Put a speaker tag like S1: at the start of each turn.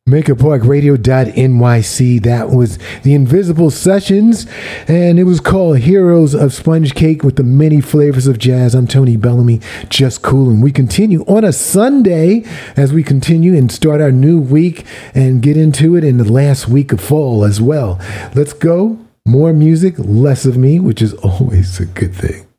S1: MakerParkRadio.nyc. That was the Invisible Sessions, and it was called Heroes of Sponge Cake with the many flavors of jazz. I'm Tony Bellamy, just cool, and we continue on a Sunday as we continue and start our new week and get into it in the last week of fall as well. Let's go. More music, less of me, which is always a good thing.